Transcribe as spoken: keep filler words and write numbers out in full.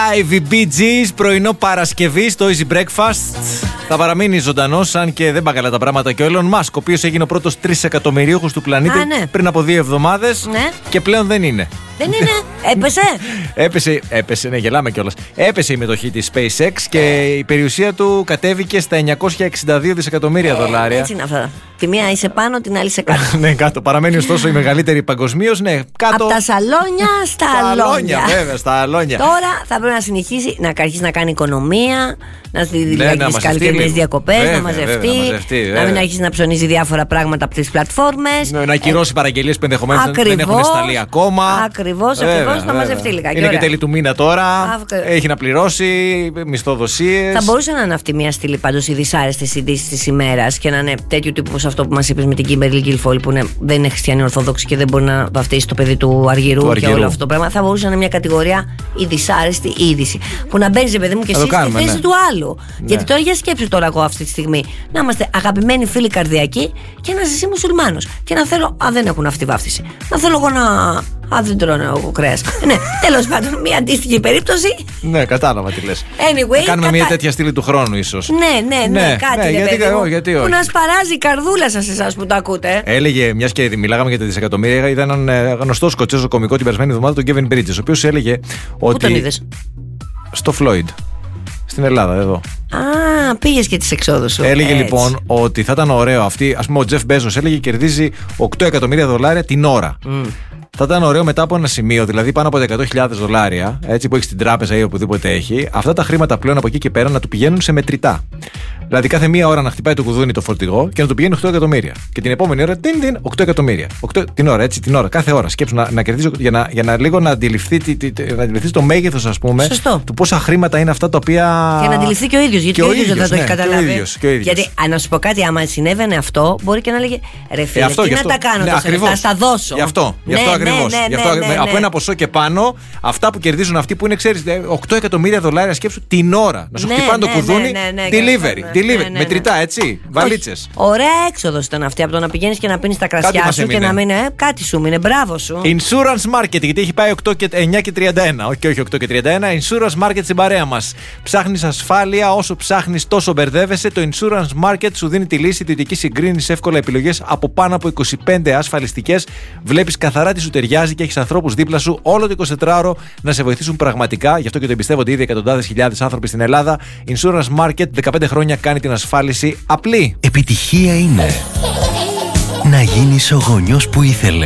Live οι Bee Gees, πρωινό Παρασκευή στο Easy Breakfast. Θα παραμείνει ζωντανός, αν και δεν πάνε καλά τα πράγματα, και ο Elon Musk, ο οποίος έγινε ο πρώτος τρισεκατομμυρίουχος του πλανήτη. Α, ναι. Πριν από δύο εβδομάδες. Ναι. Και πλέον δεν είναι. Δεν είναι. Έπεσε. έπεσε, έπεσε, ναι, γελάμε κιόλας. Έπεσε η μετοχή της SpaceX και η περιουσία του κατέβηκε στα εννιακόσια εξήντα δύο δισεκατομμύρια δολάρια. Έτσι είναι αυτά. Τη μία είσαι πάνω, την άλλη είσαι κάτω. Ναι, κάτω. Παραμένει ωστόσο η μεγαλύτερη παγκοσμίως. Ναι, κάτω. Από τα σαλόνια στα αλόνια. Βέβαια, στα αλόνια. Τώρα θα πρέπει να συνεχίσει να αρχίσει να κάνει οικονομία, να στείλει Ναι, τις καλοκαιρινές διακοπές, να μαζευτεί, βέβαια, να μαζευτεί, να βέβαια. μην αρχίσει να ψωνίζει διάφορα πράγματα από τις πλατφόρμες. Ναι, να ακυρώσει ε, παραγγελίες που ενδεχομένως δεν έχουν σταλεί ακόμα. Ακριβώς, ακριβώς, να μαζευτεί λιγάκι. Είναι και τέλη του μήνα τώρα. Αυ... Έχει να πληρώσει μισθοδοσίες. Θα μπορούσε να είναι αυτή μια στήλη πάντως οι δυσάρεστες ειδήσεις της ημέρας και να είναι τέτοιου τύπου όπως αυτό που μας είπες με την Kimberly Guilfoyle, που είναι, δεν είναι χριστιανή Ορθόδοξη και δεν μπορεί να βαφτίσει το παιδί του Αργυρού, του Αργυρού και όλο αυτό το πράγμα. Θα μπορούσε να είναι μια κατηγορία η δυσάρεστη είδηση. Που να μπαίνει, παιδί μου, και εσύ στη θέση ναι. του άλλου. Ναι. Γιατί τώρα για σκέψου τώρα εγώ αυτή τη στιγμή να είμαστε αγαπημένοι φίλοι καρδιακοί και να είσαι μουσουλμάνος. Και να θέλω. Α, δεν έχουν αυτή βάφτιση. Να θέλω εγώ να. Α, δεν τρώνε εγώ κρέας. Ναι, τέλος πάντων, μια αντίστοιχη περίπτωση. Ναι, κατάλαβα τι λες. Anyway, θα κάνουμε κατα... μια τέτοια στήλη του χρόνου, ίσως. Ναι, ναι, ναι, ναι κάτι ναι, ναι, γιατί, παιδί μου, γιατί όχι. που να σπαράζει η καρδούλα σας εσάς που το ακούτε. Έλεγε, μιας και μιλάγαμε για τα δισεκατομμύρια, είδα έναν γνωστό Σκοτσέζο κωμικό την περασμένη εβδομάδα, τον Kevin Bridges, ο οποίος έλεγε ότι. Πού τον είδες? Στο Floyd. Στην Ελλάδα, εδώ. Α, πήγες και τις εξόδους σου. Έλεγε έτσι. λοιπόν ότι θα ήταν ωραίο αυτή. Ας πούμε, ο Jeff Bezos έλεγε κερδίζει οκτώ εκατομμύρια δολάρια την ώρα. Mm. Θα ήταν ωραίο μετά από ένα σημείο, δηλαδή πάνω από εκατό χιλιάδες δολάρια, έτσι που έχει στην τράπεζα ή οπουδήποτε έχει, αυτά τα χρήματα πλέον από εκεί και πέρα να του πηγαίνουν σε μετρητά. Δηλαδή κάθε μία ώρα να χτυπάει το κουδούνι το φορτηγό και να του πηγαίνει οκτώ εκατομμύρια. Και την επόμενη ώρα την, την, οκτώ εκατομμύρια. οκτώ, την ώρα, έτσι, την ώρα, κάθε ώρα. Σκέψου να, να κερδίζει για να, για να λίγο να αντιληφθεί, να αντιληφθεί το μέγεθος, ας πούμε, Σωστό. του πόσα χρήματα είναι αυτά τα οποία. Και να αντιληφθεί και ο ίδιος, γιατί και ο ίδιος δεν θα το ναι, έχει καταλάβει. Και ο ίδιος, και ο ίδιος. Γιατί αν να σου πω κάτι, άμα συνέβαινε αυτό, μπορεί και να λέγε ρε φίλε, ε, αυτό, τι να αυτό. τα κάνω ναι, τόσα λεφτά, θα δώσω. Γι' αυτό, γι' αυτό ναι, ακριβώς. Ναι, ναι, γι αυτό, ναι, ναι, ναι. Από ένα ποσό και πάνω, αυτά που κερδίζουν αυτοί που είναι, ξέρεις, οκτώ εκατομμύρια δολάρια, σκέψου την ώρα. Να σου ναι, χτυπάνε ναι, το κουδούνι. ναι, ναι, ναι, delivery, ναι, delivery. ναι, ναι, ναι. Μετρητά, έτσι. Βαλίτσες. Ωραία έξοδος ήταν αυτή από το να πηγαίνεις και να πίνεις τα κρασιά σου και να μην. Ε, κάτι σου μείνε, μπράβο σου. Insurance Market, γιατί έχει πάει οκτώ και εννιά και τριάντα ένα. Όχι, όχι οκτώ και τριάντα ένα. Insurance Market στην παρέα μας. Ψάχνεις ασφάλεια, όσο ψάχνεις τόσο μπερδεύεσαι. Το Insurance Market σου δίνει τη λύση, ιδιωτική συγκρίνηση, εύκολα επιλογές από πάνω από είκοσι πέντε ασφαλιστικές. Βλέπεις καθαρά τι σου ταιριάζει και έχεις ανθρώπους δίπλα σου όλο το εικοσιτετράωρο να σε βοηθήσουν πραγματικά. Γι' αυτό και το εμπιστεύονται ήδη εκατοντάδες χιλιάδες άνθρωποι στην Ελλάδα. Insurance Market δεκαπέντε χρόνια κάνει την ασφάλιση απλή. Επιτυχία είναι να γίνεις ο γονιός που ήθελες.